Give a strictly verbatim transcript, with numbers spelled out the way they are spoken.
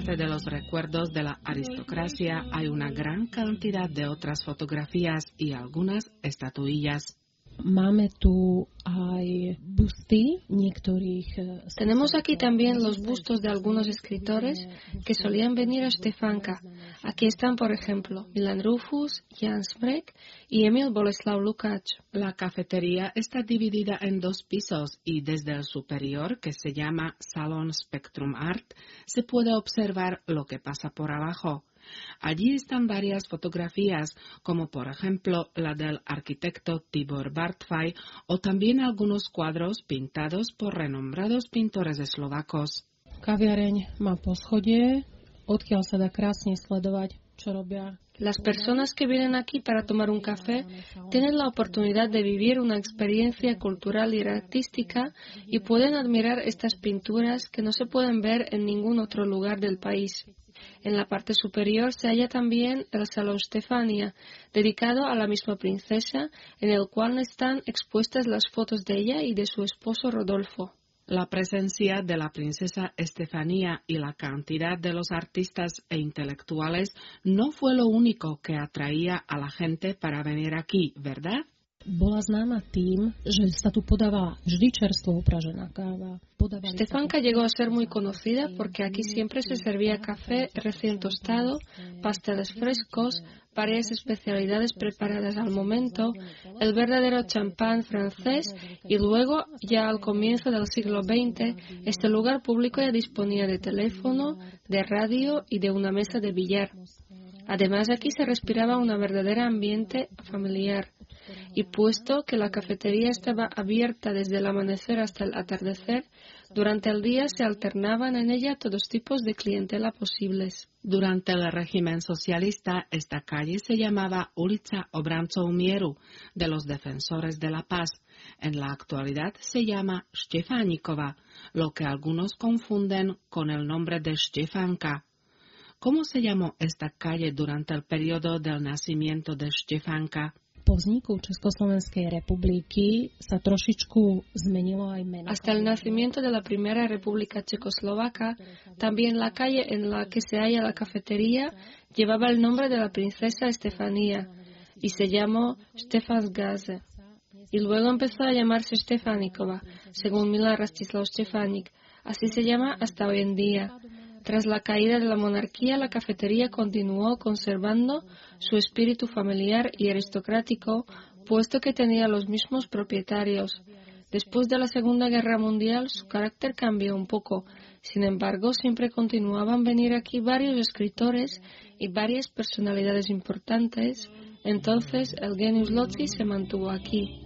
aparte de los recuerdos de la aristocracia, hay una gran cantidad de otras fotografías y algunas estatuillas. Máme tu aj busty niektorých. Tenemos aquí también los bustos de algunos escritores que solían venir a Štefanka. Aquí están, por ejemplo, Milan Rufus, Jan Smrek y Emil Boleslav Lukács. La cafetería está dividida en dos pisos y desde el superior, que se llama Salón Spectrum Art, se puede observar lo que pasa por abajo. Allí están varias fotografías, como por ejemplo la del arquitecto Tibor Bartfaj o también algunos cuadros pintados por renombrados pintores eslovacos. Kaviareň má poschodie, odkiaľ sa dá krásne sledovať, čo robia. Las personas que vienen aquí para tomar un café tienen la oportunidad de vivir una experiencia cultural y artística y pueden admirar estas pinturas que no se pueden ver en ningún otro lugar del país. En la parte superior se halla también el Salón Stefania, dedicado a la misma princesa, en el cual están expuestas las fotos de ella y de su esposo Rodolfo. La presencia de la princesa Estefanía y la cantidad de los artistas e intelectuales no fue lo único que atraía a la gente para venir aquí, ¿verdad? Bola známa tým, že sa tu podáva vždy čerstvo upražená káva. Štefanka llegó a ser muy conocida porque aquí siempre se servía café recién tostado, pasteles frescos, varias especialidades preparadas al momento, el verdadero champán francés y luego, ya al comienzo del siglo veinte, este lugar público ya disponía de teléfono, de radio y de una mesa de billar. Además, aquí se respiraba un verdadero ambiente familiar. Y puesto que la cafetería estaba abierta desde el amanecer hasta el atardecer, durante el día se alternaban en ella todos tipos de clientela posibles. Durante el régimen socialista, esta calle se llamaba Ulica Obrancov Mieru, de los defensores de la paz. En la actualidad se llama Štefánikova, lo que algunos confunden con el nombre de Štefanka. ¿Cómo se llamó esta calle durante el periodo del nacimiento de Štefanka? Po vzniku Československej republiky sa trošičku zmenilo aj meno. Hasta el nacimiento de la primera república checoslovaca, también la calle en la que se halla la cafetería llevaba el nombre de la princesa Estefanía y se llamó Stefansgasse. Y luego empezó a llamarse Štefánikova, según Milan Rastislav Štefanik. Así se llama hasta hoy en día. Tras la caída de la monarquía, la cafetería continuó conservando su espíritu familiar y aristocrático, puesto que tenía los mismos propietarios. Después de la Segunda Guerra Mundial, su carácter cambió un poco. Sin embargo, siempre continuaban venir aquí varios escritores y varias personalidades importantes. Entonces, el Genius Loci se mantuvo aquí.